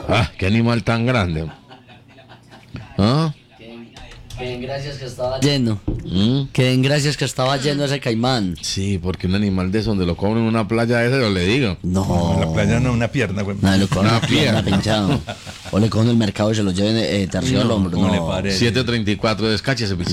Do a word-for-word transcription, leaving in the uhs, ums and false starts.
Ah, qué animal tan grande. ¿Ah? Que den gracias que estaba lleno. ¿Mm? Que den gracias que estaba lleno ese caimán. Sí, porque un animal de eso donde lo comen en una playa ese, yo le digo. No. En la playa no, una pierna, güey. No, le cogen Una una pierna pierna. pinchado. O le cogen el mercado y se lo lleven eh, tercio al hombro. ¿cómo le No. parece? siete treinta y cuatro, descáchese,